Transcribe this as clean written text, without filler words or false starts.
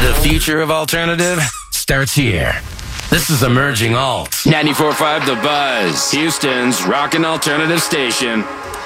The future of alternative starts here. This is Emerging Alt. 94.5 The Buzz, Houston's rockin' alternative station.